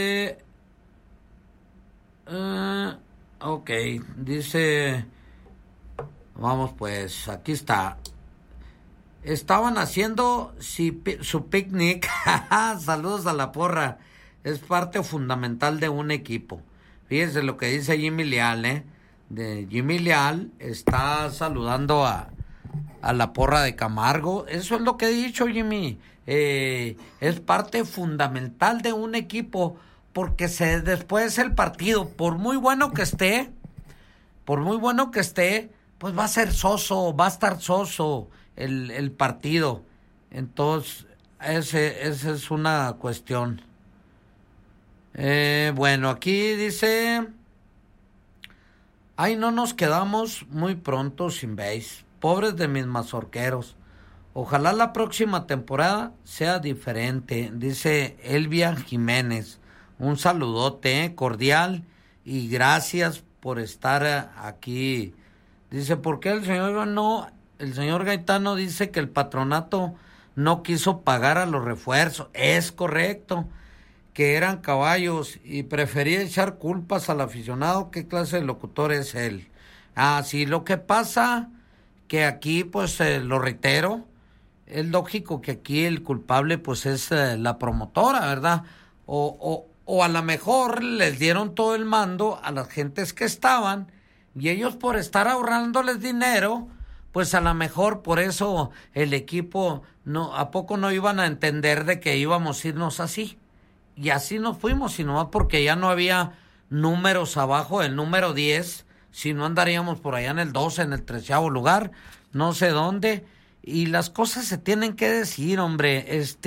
Eh, ok, dice, vamos pues, aquí está. Estaban haciendo su picnic. Saludos a la porra. Es parte fundamental de un equipo. Fíjense lo que dice Jimmy Leal, De Jimmy Leal está saludando a la porra de Camargo. Eso es lo que he dicho, Jimmy. Es parte fundamental de un equipo porque después el partido, por muy bueno que esté, pues va a ser soso, va a estar soso el partido. Entonces, esa es una cuestión. Bueno, aquí dice, ay, no nos quedamos muy pronto sin base. Pobres de mis mazorqueros. Ojalá la próxima temporada sea diferente, dice Elvia Jiménez. Un saludote, cordial, y gracias por estar aquí. Dice, ¿por qué el señor Gaetano dice que el patronato no quiso pagar a los refuerzos? Es correcto, que eran caballos y prefería echar culpas al aficionado. ¿Qué clase de locutor es él? Sí, lo que pasa que aquí, pues, lo reitero, es lógico que aquí el culpable, pues, es la promotora, ¿verdad? O a lo mejor les dieron todo el mando a las gentes que estaban y ellos por estar ahorrándoles dinero, pues a lo mejor por eso el equipo, ¿a poco no iban a entender de que íbamos a irnos así? Y así nos fuimos, y nomás porque ya no había números abajo del número 10, si no andaríamos por allá en el 12, en el 13º lugar, no sé dónde. Y las cosas se tienen que decir, hombre.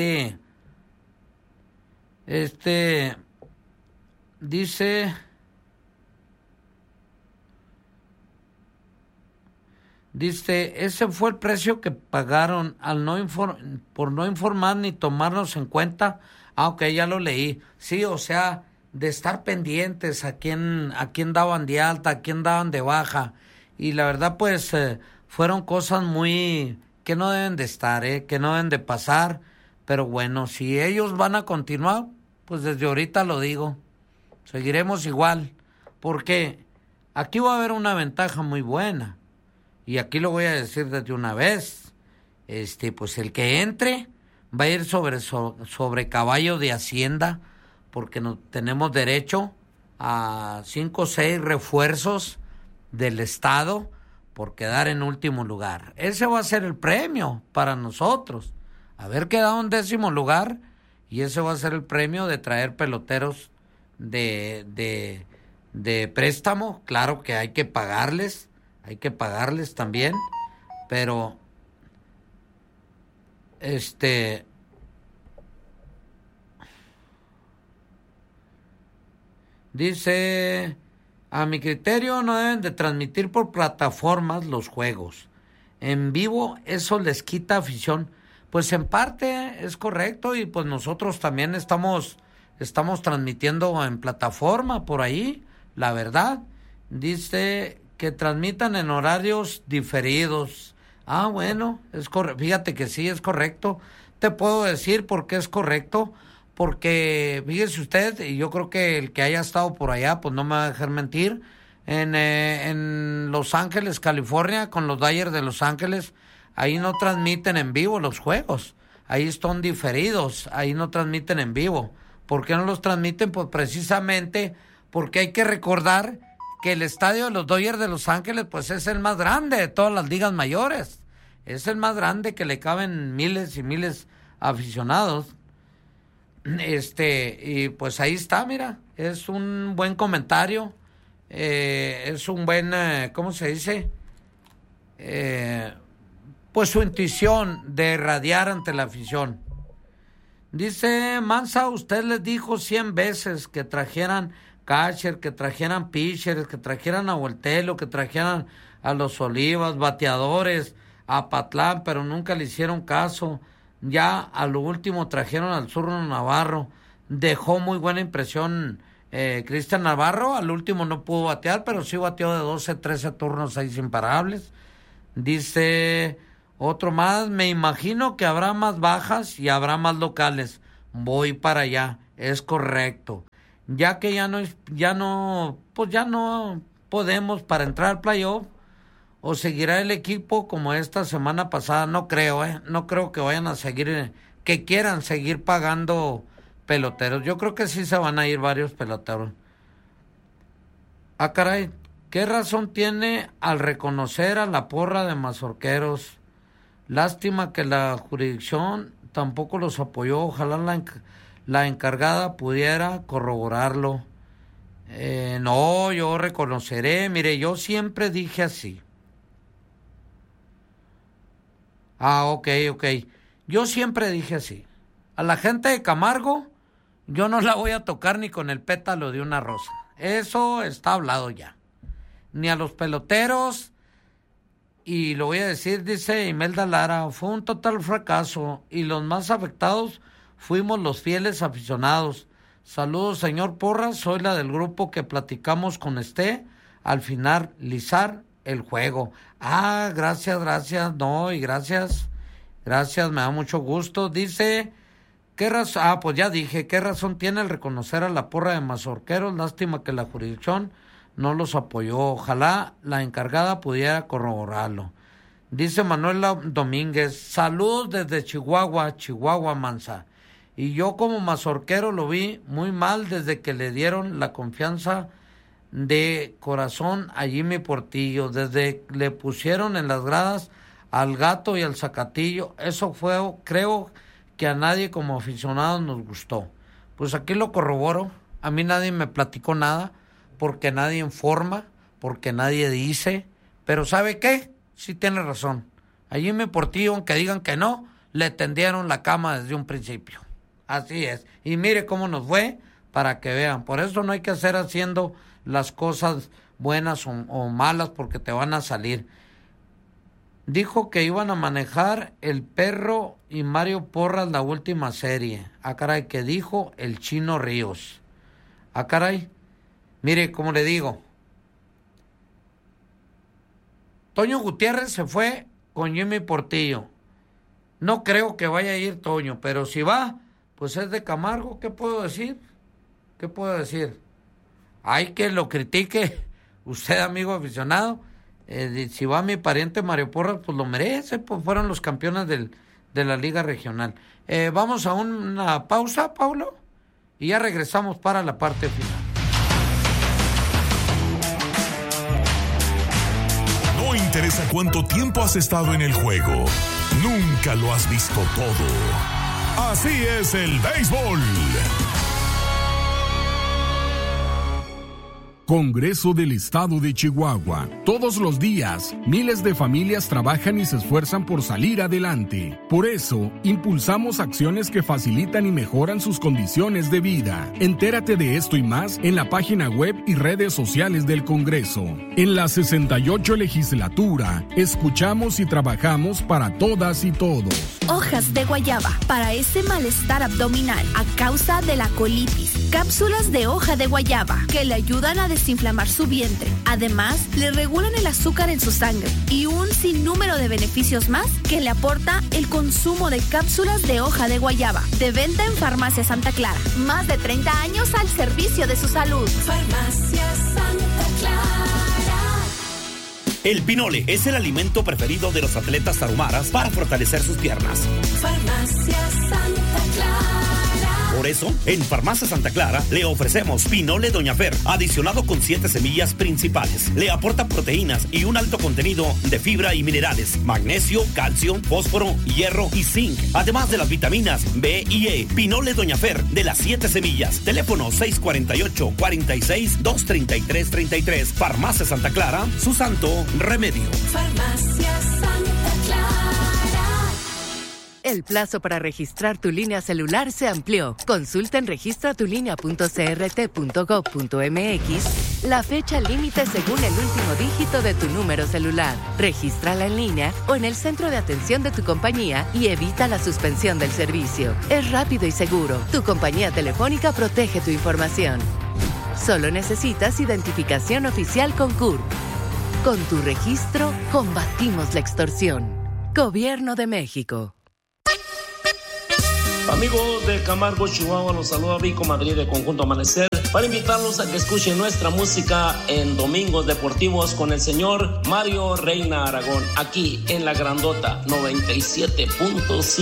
Dice, ese fue el precio que pagaron por no informar ni tomarnos en cuenta. Ok, ya lo leí. Sí, o sea, de estar pendientes a quién daban de alta, a quién daban de baja. Y la verdad, pues, fueron cosas muy que no deben de estar, que no deben de pasar. Pero bueno, si ellos van a continuar, pues desde ahorita lo digo, seguiremos igual. Porque aquí va a haber una ventaja muy buena. Y aquí lo voy a decir desde una vez. Pues el que entre va a ir sobre caballo de Hacienda, porque tenemos derecho a 5 o 6 refuerzos del Estado por quedar en último lugar. Ese va a ser el premio para nosotros. Haber quedado en 10º lugar, y ese va a ser el premio de traer peloteros de préstamo. Claro que hay que pagarles también, pero dice, a mi criterio no deben de transmitir por plataformas los juegos. En vivo eso les quita afición. Pues en parte es correcto, y pues nosotros también estamos transmitiendo en plataforma por ahí, la verdad. Dice que transmitan en horarios diferidos. Bueno, fíjate que sí es correcto. Te puedo decir por qué es correcto, porque fíjese usted, y yo creo que el que haya estado por allá, pues no me va a dejar mentir, en Los Ángeles, California, con los Dodgers de Los Ángeles, ahí no transmiten en vivo los juegos, ahí están diferidos, ahí no transmiten en vivo. ¿Por qué no los transmiten? Pues precisamente porque hay que recordar que el estadio de los Dodgers de Los Ángeles, pues es el más grande de todas las ligas mayores. Es el más grande, que le caben miles y miles aficionados. Y pues ahí está, mira, es un buen comentario, es un buen, ¿cómo se dice? Pues su intuición de radiar ante la afición. Dice Mansa, usted les dijo 100 veces que trajeran catcher, que trajeran pitchers, que trajeran a Voltelo, que trajeran a los Olivas, bateadores, a Patlán, pero nunca le hicieron caso. Ya a lo último trajeron al zurdo Navarro. Dejó muy buena impresión Cristian Navarro. Al último no pudo batear, pero sí bateó de 12, 13 turnos, 6 imparables. Dice otro más, me imagino que habrá más bajas y habrá más locales. Voy para allá, es correcto. ya que ya no podemos para entrar al playoff, o seguirá el equipo como esta semana pasada. No creo que vayan a seguir, que quieran seguir pagando peloteros. Yo creo que sí se van a ir varios peloteros. Ah, caray, ¿qué razón tiene al reconocer a la porra de mazorqueros? Lástima que la jurisdicción tampoco los apoyó. Ojalá la encargada pudiera corroborarlo. No, yo reconoceré. Mire, yo siempre dije así. Ok. Yo siempre dije así. A la gente de Camargo, yo no la voy a tocar ni con el pétalo de una rosa. Eso está hablado ya. Ni a los peloteros. Y lo voy a decir, dice Imelda Lara, fue un total fracaso y los más afectados fuimos los fieles aficionados. Saludos, señor Porras, soy la del grupo que platicamos con al finalizar el juego. Gracias, no, y gracias, me da mucho gusto. Dice, ¿qué razón? Pues ya dije, ¿qué razón tiene el reconocer a la porra de mazorqueros? Lástima que la jurisdicción no los apoyó. Ojalá la encargada pudiera corroborarlo. Dice Manuela Domínguez, saludos desde Chihuahua, Mansa. Y yo como mazorquero lo vi muy mal desde que le dieron la confianza de corazón a Jimmy Portillo, desde le pusieron en las gradas al Gato y al Zacatillo. Eso fue, creo que a nadie como aficionados nos gustó. Pues aquí lo corroboro, a mí nadie me platicó nada, porque nadie informa, porque nadie dice, pero ¿sabe qué? Sí tiene razón. A Jimmy Portillo, aunque digan que no, le tendieron la cama desde un principio. Así es. Y mire cómo nos fue, para que vean. Por eso no hay que hacer haciendo las cosas buenas o malas, porque te van a salir. Dijo que iban a manejar el Perro y Mario Porras la última serie. Caray, que dijo el Chino Ríos. Caray. Mire, como le digo, Toño Gutiérrez se fue con Jimmy Portillo. No creo que vaya a ir Toño, pero si va, pues es de Camargo. ¿Qué puedo decir? Hay que lo critique usted, amigo aficionado. Si va mi pariente Mario Porras, pues lo merece, pues fueron los campeones de la Liga Regional. Vamos a una pausa, Paulo, y ya regresamos para la parte final. No interesa cuánto tiempo has estado en el juego, nunca lo has visto todo. Así es el béisbol. Congreso del Estado de Chihuahua. Todos los días, miles de familias trabajan y se esfuerzan por salir adelante. Por eso, impulsamos acciones que facilitan y mejoran sus condiciones de vida. Entérate de esto y más en la página web y redes sociales del Congreso. En la 68 legislatura, escuchamos y trabajamos para todas y todos. Hojas de guayaba para ese malestar abdominal a causa de la colitis. Cápsulas de hoja de guayaba que le ayudan a desinflamar su vientre. Además, le regulan el azúcar en su sangre y un sinnúmero de beneficios más que le aporta el consumo de cápsulas de hoja de guayaba. De venta en Farmacia Santa Clara. Más de 30 años al servicio de su salud. Farmacia Santa Clara. El pinole es el alimento preferido de los atletas tarahumaras para fortalecer sus piernas. Farmacia Santa Clara. Por eso, en Farmacia Santa Clara le ofrecemos Pinole Doña Fer, adicionado con 7 semillas principales. Le aporta proteínas y un alto contenido de fibra y minerales, magnesio, calcio, fósforo, hierro y zinc, además de las vitaminas B y E. Pinole Doña Fer, de las 7 semillas. Teléfono 648-46-233-33. Farmacia Santa Clara, su santo remedio. Farmacia Santa Clara. El plazo para registrar tu línea celular se amplió. Consulta en registratulinea.crt.gov.mx la fecha límite según el último dígito de tu número celular. Regístrala en línea o en el centro de atención de tu compañía y evita la suspensión del servicio. Es rápido y seguro. Tu compañía telefónica protege tu información. Solo necesitas identificación oficial con CURP. Con tu registro, combatimos la extorsión. Gobierno de México. Amigos de Camargo, Chihuahua, los saluda Vico Madrid de Conjunto Amanecer. para invitarlos a que escuchen nuestra música en Domingos Deportivos con el señor Mario Reina Aragón, aquí en La Grandota 97.5.